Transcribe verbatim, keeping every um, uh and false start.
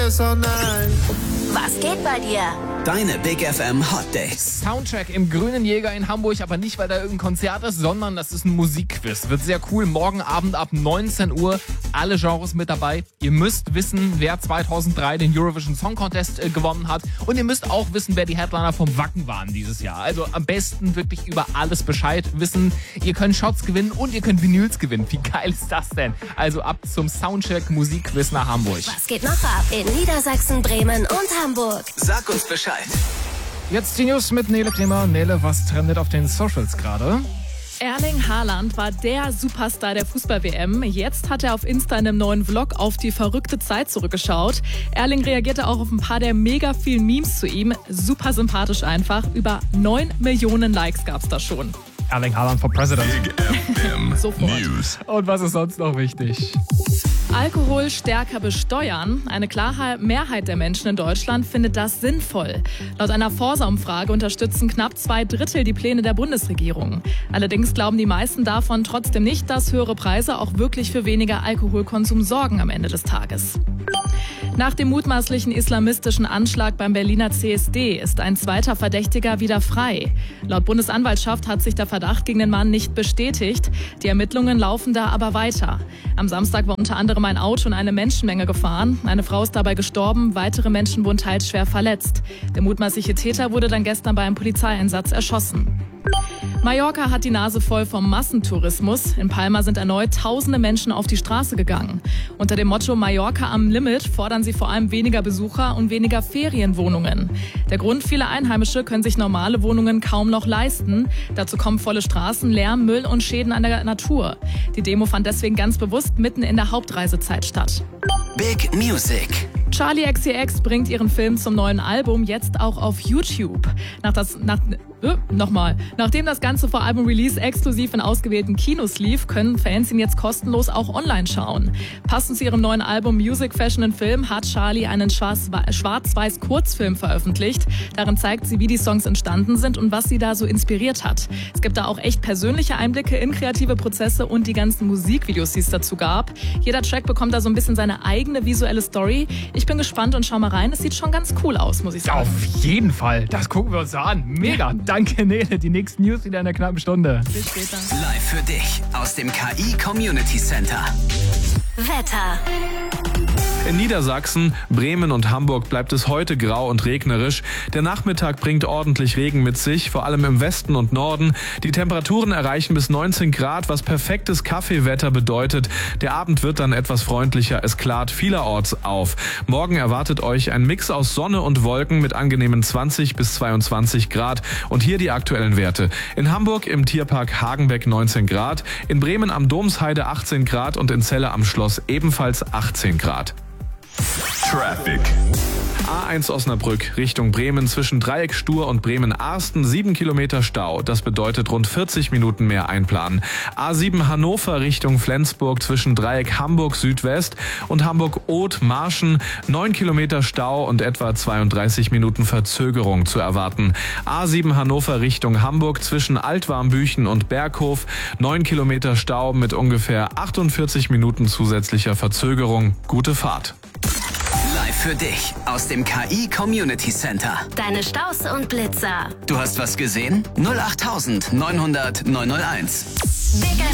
Was geht bei dir? Deine Big F M Hot Days. Soundcheck im Grünen Jäger in Hamburg, aber nicht, weil da irgendein Konzert ist, sondern das ist ein Musikquiz. Wird sehr cool. Morgen Abend ab neunzehn Uhr. Alle Genres mit dabei. Ihr müsst wissen, wer zweitausenddrei den Eurovision Song Contest äh, gewonnen hat. Und ihr müsst auch wissen, wer die Headliner vom Wacken waren dieses Jahr. Also am besten wirklich über alles Bescheid wissen. Ihr könnt Shots gewinnen und ihr könnt Vinyls gewinnen. Wie geil ist das denn? Also ab zum Soundcheck Musikquiz nach Hamburg. Was geht noch ab in Niedersachsen, Bremen und Hamburg? Sag uns Bescheid. Jetzt die News mit Nele Kremer. Nele, was trendet auf den Socials gerade? Erling Haaland war der Superstar der Fußball-W M. Jetzt hat er auf Insta in einem neuen Vlog auf die verrückte Zeit zurückgeschaut. Erling reagierte auch auf ein paar der mega vielen Memes zu ihm. Super sympathisch einfach. Über neun Millionen Likes gab's da schon. Erling Haaland for President. Big F M Sofort. News. Und was ist sonst noch wichtig? Alkohol stärker besteuern. Eine klare Mehrheit der Menschen in Deutschland findet das sinnvoll. Laut einer Forsa-Umfrage unterstützen knapp zwei Drittel die Pläne der Bundesregierung. Allerdings glauben die meisten davon trotzdem nicht, dass höhere Preise auch wirklich für weniger Alkoholkonsum sorgen am Ende des Tages. Nach dem mutmaßlichen islamistischen Anschlag beim Berliner C S D ist ein zweiter Verdächtiger wieder frei. Laut Bundesanwaltschaft hat sich der Verdacht gegen den Mann nicht bestätigt. Die Ermittlungen laufen da aber weiter. Am Samstag war unter anderem ein Auto in eine Menschenmenge gefahren. Eine Frau ist dabei gestorben, weitere Menschen wurden teils schwer verletzt. Der mutmaßliche Täter wurde dann gestern bei einem Polizeieinsatz erschossen. Mallorca hat die Nase voll vom Massentourismus. In Palma sind erneut tausende Menschen auf die Straße gegangen. Unter dem Motto Mallorca am Limit fordern sie vor allem weniger Besucher und weniger Ferienwohnungen. Der Grund: viele Einheimische können sich normale Wohnungen kaum noch leisten. Dazu kommen volle Straßen, Lärm, Müll und Schäden an der Natur. Die Demo fand deswegen ganz bewusst mitten in der Hauptreisezeit statt. Big Music. Charli X C X bringt ihren Film zum neuen Album jetzt auch auf YouTube. Nach das, nach, äh, nochmal. Nachdem das Ganze vor Album-Release exklusiv in ausgewählten Kinos lief, können Fans ihn jetzt kostenlos auch online schauen. Passend zu ihrem neuen Album Music, Fashion and Film hat Charli einen schwarz-weiß Kurzfilm veröffentlicht. Darin zeigt sie, wie die Songs entstanden sind und was sie da so inspiriert hat. Es gibt da auch echt persönliche Einblicke in kreative Prozesse und die ganzen Musikvideos, die es dazu gab. Jeder Track bekommt da so ein bisschen seine eigene visuelle Story. Ich bin gespannt und schau mal rein. Es sieht schon ganz cool aus, muss ich sagen. Auf jeden Fall. Das gucken wir uns an. Mega. Danke, Nele. Die nächsten News wieder in einer knappen Stunde. Bis später. Live für dich aus dem K I Community Center. Wetter. In Niedersachsen, Bremen und Hamburg bleibt es heute grau und regnerisch. Der Nachmittag bringt ordentlich Regen mit sich, vor allem im Westen und Norden. Die Temperaturen erreichen bis neunzehn Grad, was perfektes Kaffeewetter bedeutet. Der Abend wird dann etwas freundlicher, es klart vielerorts auf. Morgen erwartet euch ein Mix aus Sonne und Wolken mit angenehmen zwanzig bis zweiundzwanzig Grad. Und hier die aktuellen Werte. In Hamburg im Tierpark Hagenbeck neunzehn Grad, in Bremen am Domsheide achtzehn Grad und in Celle am Schloss ebenfalls achtzehn Grad. Traffic. A eins Osnabrück Richtung Bremen zwischen Dreieck Stur und Bremen-Arsten sieben Kilometer Stau. Das bedeutet rund vierzig Minuten mehr einplanen. A sieben Hannover Richtung Flensburg zwischen Dreieck Hamburg Südwest und Hamburg-Oth-Marschen neun Kilometer Stau und etwa zweiunddreißig Minuten Verzögerung zu erwarten. A sieben Hannover Richtung Hamburg zwischen Altwarmbüchen und Berghof neun Kilometer Stau mit ungefähr achtundvierzig Minuten zusätzlicher Verzögerung. Gute Fahrt. Live für dich aus dem K I Community Center. Deine Staus und Blitzer. Du hast was gesehen? null acht neunhundert neunhunderteins. Big